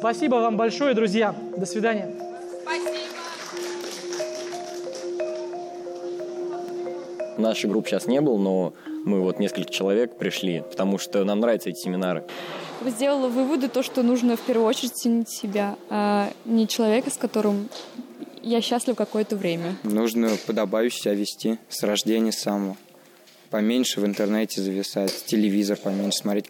Спасибо вам большое, друзья. До свидания. В нашей группе сейчас не был, но мы вот несколько человек пришли, потому что нам нравятся эти семинары. Сделала выводы, что нужно в первую очередь ценить себя, а не человека, с которым я счастлив какое-то время. Нужно подобающе себя вести с рождения самого. Поменьше в интернете зависать, телевизор поменьше смотреть,